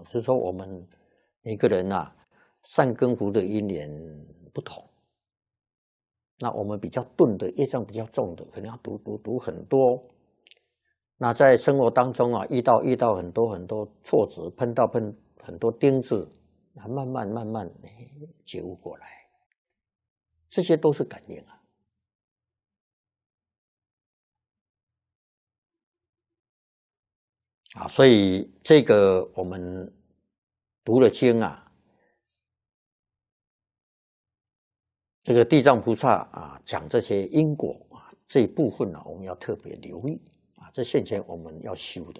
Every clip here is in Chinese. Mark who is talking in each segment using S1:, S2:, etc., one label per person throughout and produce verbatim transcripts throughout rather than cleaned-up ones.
S1: 所以说我们每个人啊，善根福的因缘不同。那我们比较钝的，业障比较重的，可能要读读读很多。那在生活当中啊，遇到遇到很多很多挫折，碰到碰很多钉子，啊，慢慢慢慢觉悟过来，这些都是感应啊。啊，所以这个我们读了经啊，这个地藏菩萨啊讲这些因果啊这一部分呢、啊，我们要特别留意啊，这现前我们要修的。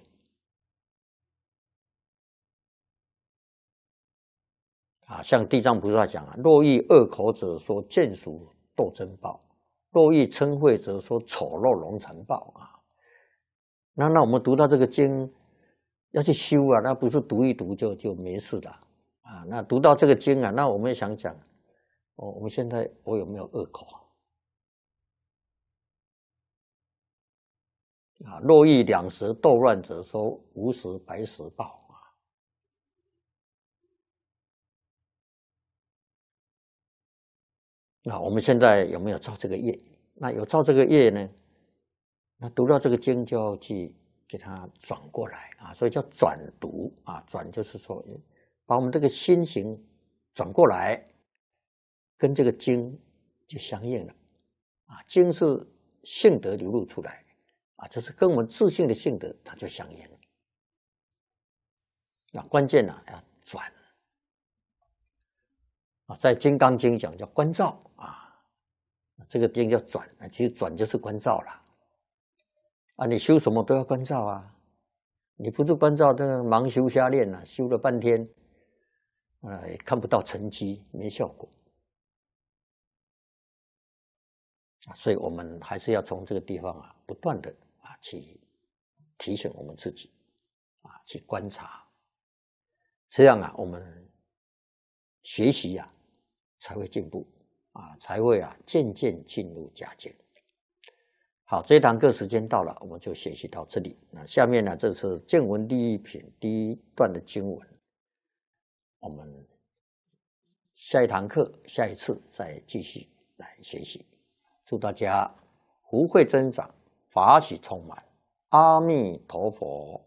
S1: 啊，像地藏菩萨讲啊，若遇恶口者说见属斗争报，若遇嗔恚者说丑陋龙残报啊。那那我们读到这个经要去修啊，那不是读一读就就没事了啊。那读到这个经啊，那我们想讲，哦，我们现在我有没有恶口啊？若遇两舌斗乱者说无时白时报。那我们现在有没有造这个业？那有造这个业呢？那读到这个经就要去给它转过来啊，所以叫转读啊。转就是说，把我们这个心行转过来，跟这个经就相应了啊。经是性德流露出来啊，就是跟我们自性的性德它就相应了。那关键呢、啊、要转啊，在《金刚经》讲叫观照啊。这个经叫转，其实转就是观照了啊！你修什么都要观照啊！你不是观照，这个盲修瞎练啊，修了半天，呃，也看不到成绩，没效果。所以我们还是要从这个地方啊，不断的啊去提醒我们自己啊，去观察，这样啊，我们学习啊才会进步。啊，才会啊渐渐进入佳境。好，这一堂课时间到了，我们就学习到这里。那下面呢，这是见闻第一品第一段的经文，我们下一堂课下一次再继续来学习。祝大家福慧增长，法喜充满。阿弥陀佛。